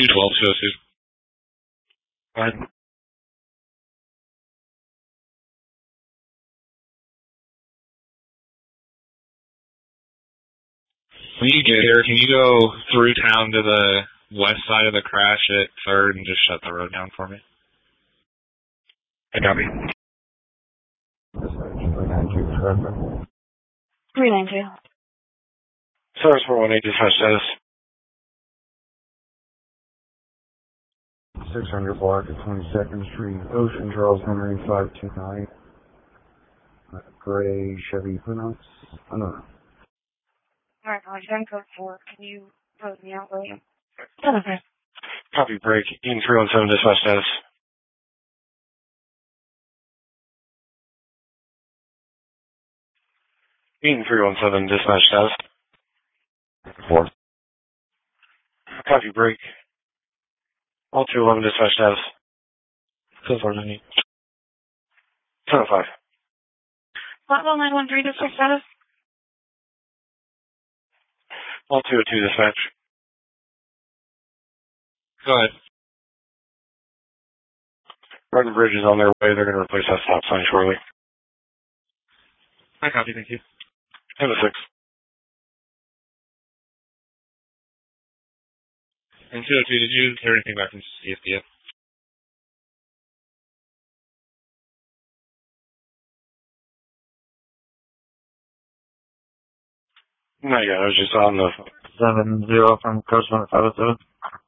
212, 202. Go ahead. When you get here, can you go through town to the west side of the crash at 3rd and just shut the road down for me? I copy. 392. Service 418, dispatch status. 600 block at 22nd Street, Ocean, Charles Henry, 529. Gray Chevy Equinox. I don't know. Alright, I'm code 4. Can you vote me out, William? Okay. Copy break. Eaton 317, dispatch status. Eaton 317, dispatch status. 4. Copy break. All 211, dispatch status. Code 490. 1005. Blackwell 913, dispatch status. All 202, dispatch. Go ahead. Road and Bridge is on their way. They're going to replace that stop sign shortly. I copy, thank you. And the 6. And 202, did you hear anything back from CFDF? Not yet. I was just on the 70 from Coast 507.